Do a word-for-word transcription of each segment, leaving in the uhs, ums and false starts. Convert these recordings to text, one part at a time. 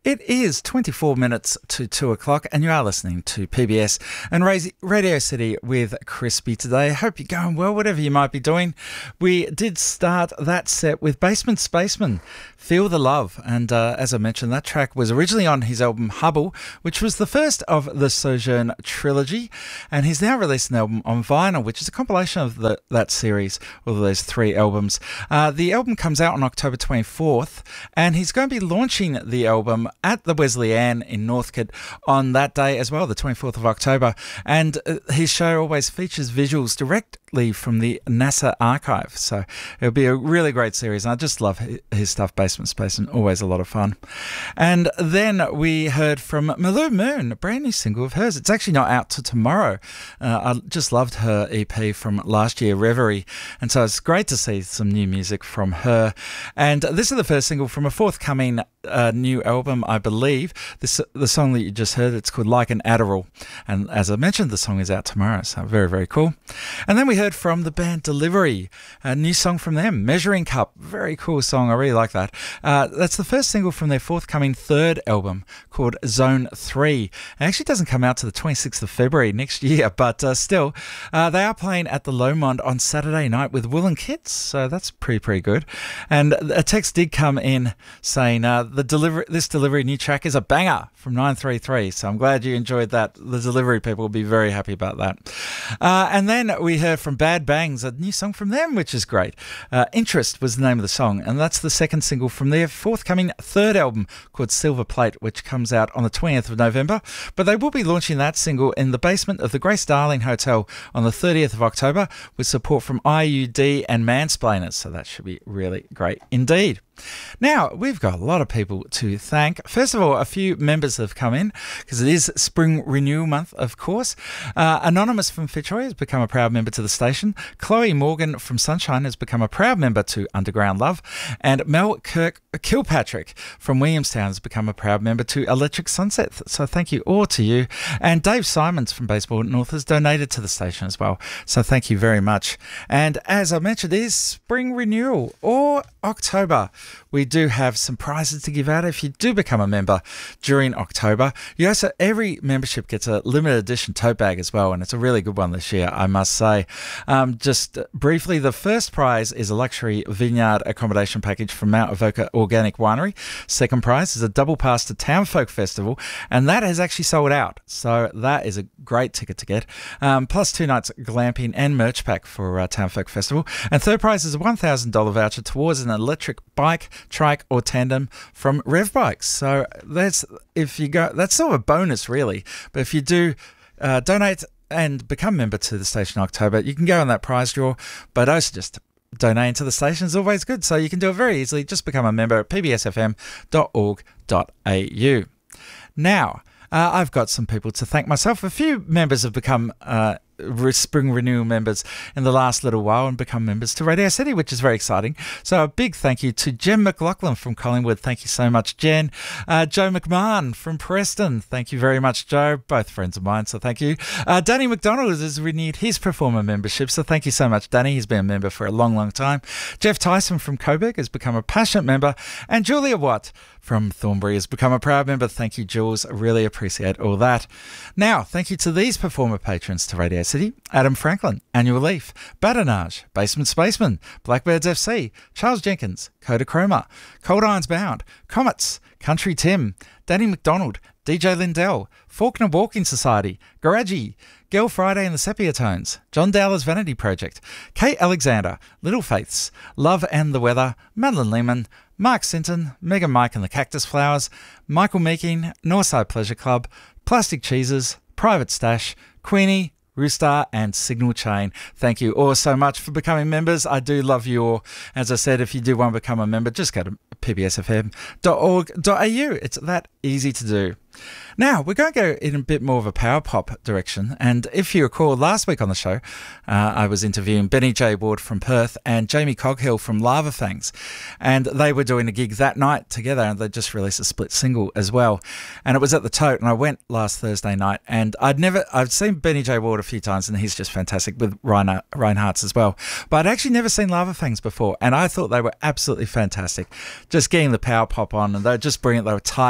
It is twenty-four minutes to two o'clock, and you are listening to P B S and Radio City with Crispy today. Hope you're going well, whatever you might be doing. We did start that set with Basement Spaceman, Feel the Love. And uh, as I mentioned, that track was originally on his album Hubble, which was the first of the Sojourn trilogy. And he's now released an album on vinyl, which is a compilation of the, that series, all of those three albums. Uh, the album comes out on October twenty-fourth, and he's going to be launching the album at the Wesleyan in Northcote on that day as well, the twenty-fourth of October. And uh, his show always features visuals directly from the NASA archive. So it'll be a really great series. And I just love his stuff, Basement Spaceman, always a lot of fun. And then we heard from Malou Moon, a brand new single of hers. It's actually not out till tomorrow. Uh, I just loved her E P from last year, Reverie. And so it's great to see some new music from her. And this is the first single from a forthcoming uh, new album, I believe. This the song that you just heard, it's called Like an Adderall. And as I mentioned, the song is out tomorrow, so very, very cool. And then we heard from the band Delivery, a new song from them, Measuring Cup. Very cool song, I really like that. Uh, that's the first single from their forthcoming third album called Zone three. It actually doesn't come out to the twenty-sixth of February next year, but uh, still, uh, they are playing at the Lomond on Saturday night with Will and Kits, so that's pretty, pretty good. And a text did come in saying uh, the delivery, this Delivery new track is a banger from nine three three, so I'm glad you enjoyed that. The Delivery people will be very happy about that. Uh, and then we heard from Bad Bangs, a new song from them, which is great. Uh, Interest was the name of the song, and that's the second single from their forthcoming third album called Silver Plate, which comes out on the twentieth of November. But they will be launching that single in the basement of the Grace Darling Hotel on the thirtieth of October with support from I U D and Mansplainers, so that should be really great indeed. Now, we've got a lot of people to thank. First of all, a few members have come in because it is Spring Renewal Month, of course. Uh, Anonymous from Fitzroy has become a proud member to the station. Chloe Morgan from Sunshine has become a proud member to Underground Love. And Mel Kirk Kilpatrick from Williamstown has become a proud member to Electric Sunset. So thank you all to you. And Dave Simons from Baseball North has donated to the station as well. So thank you very much. And as I mentioned, it is Spring Renewal or October. We do have some prizes to give out if you do become a member during October. You also, every membership gets a limited edition tote bag as well, and it's a really good one this year, I must say. Um, just briefly, the first prize is a luxury vineyard accommodation package from Mount Avoca Organic Winery. Second prize is a double pass to Town Folk Festival, and that has actually sold out, so that is a great ticket to get. Um, plus two nights glamping and merch pack for uh, Town Folk Festival. And third prize is a one thousand dollars voucher towards an electric bike, trike or tandem from Rev Bikes. So that's if you go, that's sort of a bonus really. But if you do uh, donate and become a member to the station in October, you can go on that prize draw. But also just donating to the station is always good. So you can do it very easily. Just become a member at p b s f m dot org dot a u. Now, uh, I've got some people to thank myself. A few members have become uh, Spring Renewal members in the last little while and become members to Radio City, which is very exciting. So a big thank you to Jen McLaughlin from Collingwood. Thank you so much, Jen. Uh, Joe McMahon from Preston. Thank you very much, Joe. Both friends of mine, so thank you. Uh, Danny McDonald has renewed his performer membership, so thank you so much, Danny. He's been a member for a long, long time. Jeff Tyson from Coburg has become a passionate member, and Julia Watt from Thornbury has become a proud member. Thank you, Jules. I really appreciate all that. Now, thank you to these performer patrons to Radio City: Adam Franklin, Annual Leaf, Badinage, Basement Spaceman, Blackbirds F C, Charles Jenkins, Kodachroma, Cold Irons Bound, Comets, Country Tim, Danny McDonald, D J Lindell, Faulkner Walking Society, Garagi, Girl Friday and the Sepia Tones, John Dowler's Vanity Project, Kate Alexander, Little Faiths, Love and the Weather, Madeline Lehman, Mark Sinton, Megan Mike and the Cactus Flowers, Michael Meeking, Northside Pleasure Club, Plastic Cheeses, Private Stash, Queenie, Rooster and Signal Chain. Thank you all so much for becoming members. I do love you all. As I said, if you do want to become a member, just go to p b s f m dot org dot a u. It's that easy to do. Now, we're going to go in a bit more of a power pop direction. And if you recall, last week on the show, uh, I was interviewing Benny J. Ward from Perth and Jamie Coghill from Lava Fangs. And they were doing a gig that night together, and they just released a split single as well. And it was at the Tote, and I went last Thursday night. And I'd never, I've seen Benny J. Ward a few times, and he's just fantastic with Ryan, Reinhardt's as well. But I'd actually never seen Lava Fangs before, and I thought they were absolutely fantastic. Just getting the power pop on, and they were just brilliant. They were tight, just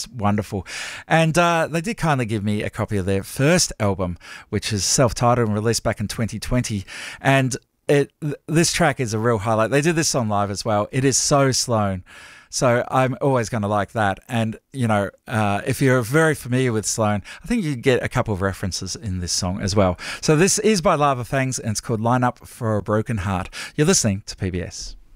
just wonderful. And uh, they did kindly give me a copy of their first album, which is self-titled and released back in twenty twenty. And it this track is a real highlight. They did this song live as well. It is so Sloan. So I'm always going to like that. And, you know, uh, if you're very familiar with Sloan, I think you get a couple of references in this song as well. So this is by Lava Fangs and it's called Line Up for a Broken Heart. You're listening to P B S.